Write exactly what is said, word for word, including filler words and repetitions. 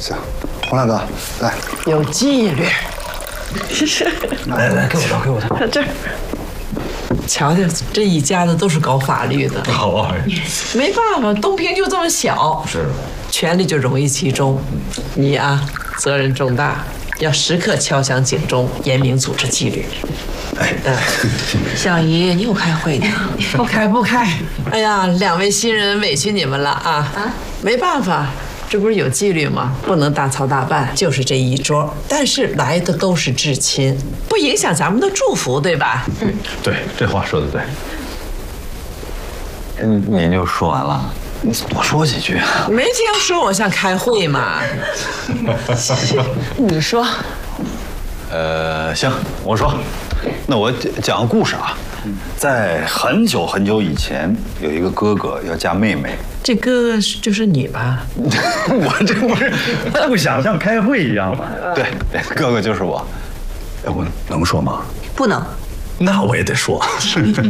行，洪大哥，来， 有纪律。 来来，给我套，给我套。 这儿，瞧瞧，这一家子都是搞法律的。 好啊， 没办法，东平就这么小， 是， 权力就容易集中。你啊，责任重大，要时刻敲响警钟，严明组织纪律。 哎， 小姨，你又开会呢？ 不开不开。哎呀，两位新人委屈你们了啊！啊，没办法。这不是有纪律吗？不能大操大办，就是这一桌。但是来的都是至亲，不影响咱们的祝福，对吧？嗯， 对，这话说的对。 嗯，您就说完了？ 你多说几句啊！ 没听说我像开会吗？ 你说。 呃，行，我说，那我讲个故事啊。在很久很久以前，有一个哥哥要嫁妹妹。 这哥哥就是你吧？ 我这不是不想像开会一样吗？ 对，哥哥就是我。哎，我能说吗？ 不能。 那我也得说。